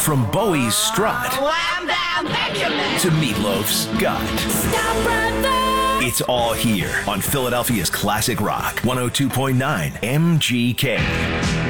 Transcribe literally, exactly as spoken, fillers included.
From Bowie's strut Wham bam Benjamin to Meatloaf's gut. Stop right there. It's all here on Philadelphia's classic rock, one oh two point nine M G K.